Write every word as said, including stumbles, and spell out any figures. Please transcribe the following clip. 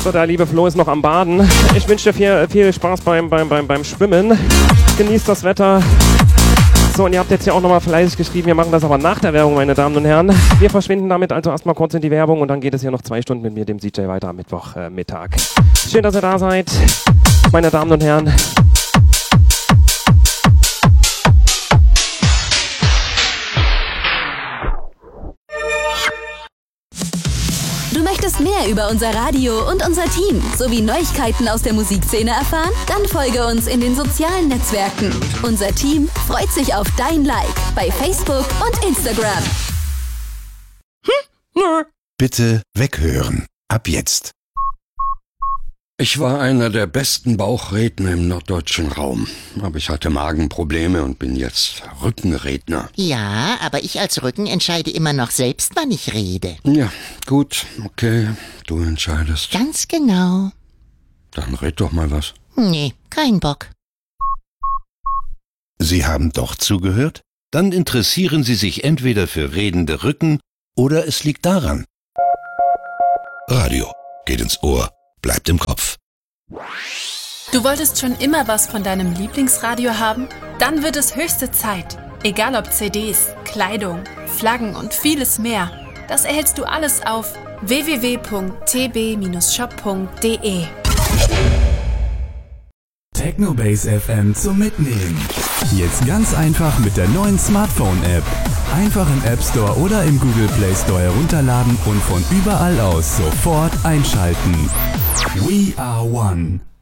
So, der liebe Flo ist noch am Baden. Ich wünsche dir viel, viel Spaß beim, beim, beim, beim Schwimmen. Genießt das Wetter. So, und ihr habt jetzt hier auch nochmal fleißig geschrieben, wir machen das aber nach der Werbung, meine Damen und Herren. Wir verschwinden damit also erstmal kurz in die Werbung und dann geht es hier noch zwei Stunden mit mir, dem D J, weiter am Mittwochmittag. Äh, Schön, dass ihr da seid, meine Damen und Herren. Du möchtest mehr über unser Radio und unser Team sowie Neuigkeiten aus der Musikszene erfahren? Dann folge uns in den sozialen Netzwerken. Unser Team freut sich auf dein Like bei Facebook und Instagram. Hm? Nö. Bitte weghören. Ab jetzt. Ich war einer der besten Bauchredner im norddeutschen Raum. Aber ich hatte Magenprobleme und bin jetzt Rückenredner. Ja, aber ich als Rücken entscheide immer noch selbst, wann ich rede. Ja, gut, okay, du entscheidest. Ganz genau. Dann red doch mal was. Nee, kein Bock. Sie haben doch zugehört? Dann interessieren Sie sich entweder für redende Rücken oder es liegt daran. Radio geht ins Ohr. Bleibt im Kopf. Du wolltest schon immer was von deinem Lieblingsradio haben? Dann wird es höchste Zeit. Egal ob C Ds, Kleidung, Flaggen und vieles mehr. Das erhältst du alles auf w w w punkt t b shop punkt d e. Technobase F M zum Mitnehmen. Jetzt ganz einfach mit der neuen Smartphone-App. Einfach im App Store oder im Google Play Store herunterladen und von überall aus sofort einschalten. We are one.